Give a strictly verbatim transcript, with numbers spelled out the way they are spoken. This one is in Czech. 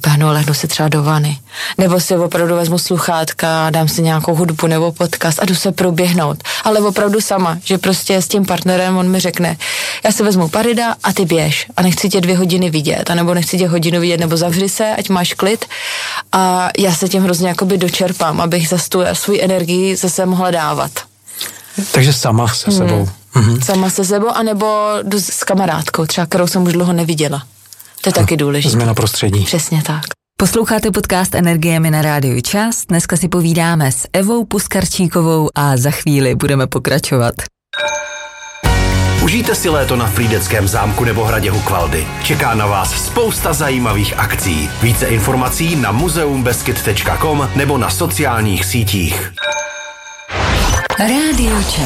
rozběhnu, lehnu si třeba do vany. Nebo si opravdu vezmu sluchátka, dám si nějakou hudbu nebo podcast a jdu se proběhnout. Ale opravdu sama, že prostě s tím partnerem on mi řekne, já si vezmu parida a ty běž a nechci tě dvě hodiny vidět, anebo nechci tě hodinu vidět, nebo zavři se, ať máš klid. A já se tím hrozně jakoby dočerpám, abych zase tu svou energii zase mohla dávat. Takže sama se sebou. Hmm. Mhm. Sama se sebou, anebo jdu s kamarádkou, třeba kterou jsem už dlouho neviděla. To je a taky důležité. Změna prostředí. Přesně tak. Posloucháte podcast Energiemi na rádiu Čas. Dneska si povídáme s Evou Puskarčíkovou a za chvíli budeme pokračovat. Užijte si léto na Frýdeckém zámku nebo hradě Hukvaldy. Čeká na vás spousta zajímavých akcí. Více informací na muzeumbeskyd tečka com nebo na sociálních sítích. Rádio Čas.